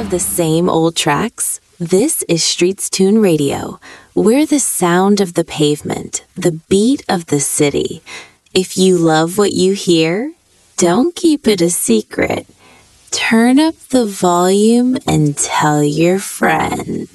of the same old tracks? This is Streets Tune Radio. We're the sound of the pavement, the beat of the city. If you love what you hear, don't keep it a secret. Turn up the volume and tell your friends.